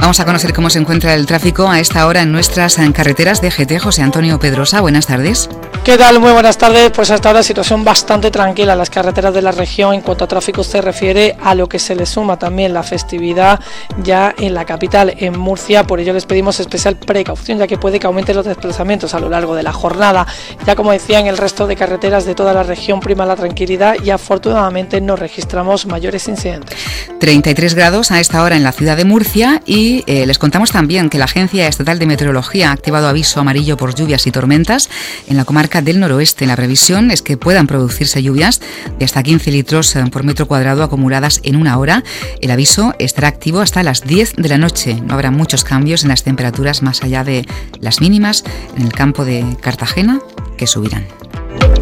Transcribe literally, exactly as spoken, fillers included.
Vamos a conocer cómo se encuentra el tráfico a esta hora en nuestras carreteras de G T. José Antonio Pedrosa, buenas tardes. ¿Qué tal? Muy buenas tardes. Pues hasta ahora situación bastante tranquila en las carreteras de la región en cuanto a tráfico se refiere, a lo que se le suma también la festividad ya en la capital, en Murcia. Por ello les pedimos especial precaución, ya que puede que aumenten los desplazamientos a lo largo de la jornada. Ya como decía, en el resto de carreteras de toda la región prima la tranquilidad y afortunadamente no registramos mayores incidentes. treinta y tres grados a esta hora en la ciudad de Murcia y eh, les contamos también que la Agencia Estatal de Meteorología ha activado aviso amarillo por lluvias y tormentas en la comarca del noroeste. La previsión es que puedan producirse lluvias de hasta quince litros por metro cuadrado acumuladas en una hora. El aviso estará activo hasta las diez de la noche. No habrá muchos cambios en las temperaturas más allá de las mínimas en el campo de Cartagena, que subirán.